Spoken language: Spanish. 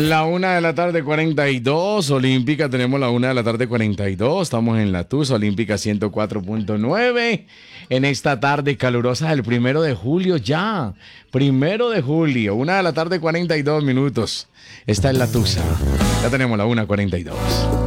La 1 de la tarde, 42. Olímpica, tenemos la 1 de la tarde, 42. Estamos en la Tusa Olímpica 104.9. En esta tarde calurosa del 1 de julio ya. 1 de julio, 1 de la tarde, 42 minutos. Esta es la Tusa. Ya tenemos la 1:42.